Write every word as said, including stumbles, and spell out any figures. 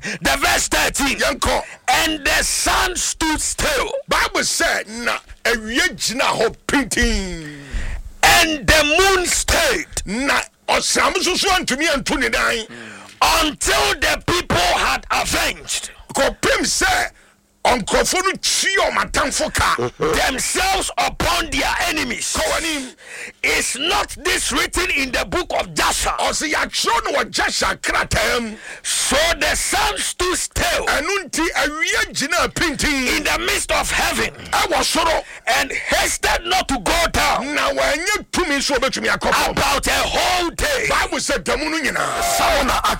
The verse thirteen. Yanko. And the sun stood still. Bible said na ewie gina ho pintin. And the moon stayed. Na osam susu antumi antu ne dan. Until the people had avenged. Ko pim say onkrofo no twi o matamfo ka themselves upon their enemies. Is not this written in the book of Jasher? Osi ya tro no Jasher kratam. So the sun stood still. Anunti awie gina pintin in the midst of heaven. Awosoro and hasted not to go down. Na wanye tumi so betumi akopom about a whole day. Bible said damu no nyina. Sauna